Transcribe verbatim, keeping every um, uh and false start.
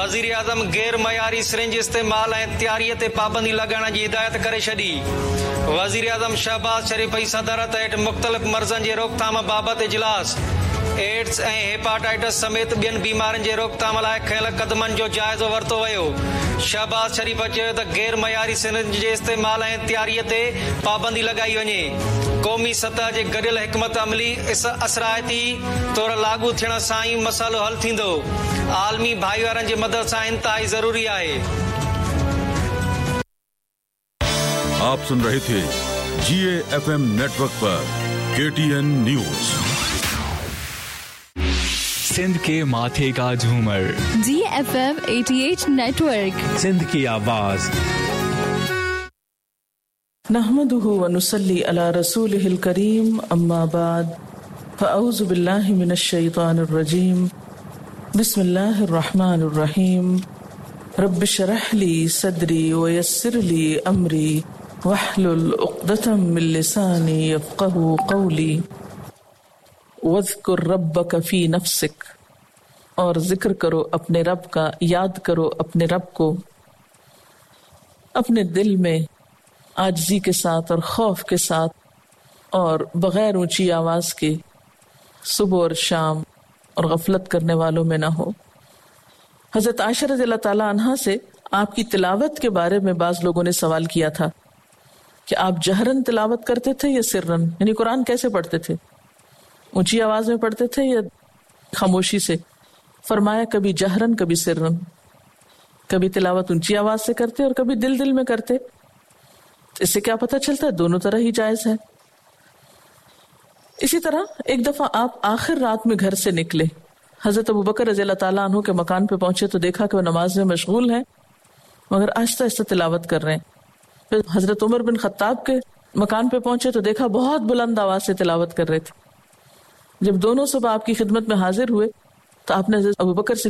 वज़ीर आज़म गैर मयारी सिरिंज इस्तेमाल ऐं तैयारीअ ते पाबंदी लॻाइण जी हिदायत करे छॾी। वज़ीर आज़म शहबाज शरीफ़ जी सदारत हेठि मुख़्तलिफ़ मर्ज़नि जे रोकथाम बाबति इजलास। एड्स ऐं हेपाटाइटिस समेत ॿियनि बीमारियुनि जे रोकथाम लाइ खयल क़दमनि जो जाइज़ो वरितो वियो। शहबाज शरीफ़ चयो त गैर मयारी सिरिंज जे इस्तेमाल ऐं तैयारीअ ते पाबंदी लॻाई वञे। क़ौमी सतह जे गॾियल हिकमत अमली असराइती तौर लागू थियण सां ई मसइलो हल थींदो। आलमी भाईवारनि जी मदद सां इंतहाई ज़रूरी आहे। आप सुन रहे थे जी ए एफ एम नेटवर्क पर के टी एन न्यूज। सिंध के माथे का झूमर जी एफ एम अठासी नेटवर्क, सिंध की आवाज। नहमदुहु व नुसल्ली अला रसूलिहिल करीम, अम्मा बाद, फ़अऊज़ु बिल्लाहि मिनश शैतानिर रजीम, बिस्मिल्लाहिर रहमानिर रहीम। रब्बि श्रह ली सदरी व यस्सिर ली अमरी वहलुल उक़दतम मिन लिसानी यफ़क़हू क़ौली। वज़्कुर रब्बक फ़ी नफ़्सिक, और जिक्र करो अपने रब का, याद करो अपने रब को अपने दिल में आजिज़ी के साथ और खौफ के साथ और बग़ैर ऊंची आवाज़ के, सुबह और शाम, और गफलत करने वालों में ना हो। हज़रत आयशा रज़ियल्लाहु ताला अन्हा से आपकी तिलावत के बारे में बाज़ लोगों ने सवाल किया था कि आप जहरन तिलावत करते थे या सिर्रन, यानी कुरान कैसे पढ़ते थे, ऊंची आवाज में पढ़ते थे या खामोशी से। फरमाया कभी जहरन कभी सिर्रन, कभी तिलावत ऊंची आवाज से करते और कभी दिल दिल में करते। तो इससे क्या पता चलता है, दोनों तरह ही जायज है। इसी तरह एक दफा आप आखिर रात में घर से निकले, हजरत अबू बकर रज़ियल्लाहु ताला अन्हु के मकान पे पहुंचे तो देखा कि वो नमाज में मशगूल हैं मगर आहिस्ता आहिस्ता तिलावत कर रहे हैं। फिर हजरत उमर बिन खत्ताब के मकान पे पहुंचे तो देखा बहुत बुलंद आवाज से तिलावत कर रहे थे। जब दोनों सुबह आपकी खिदमत में हाजिर हुए तो आपने अबू बकर से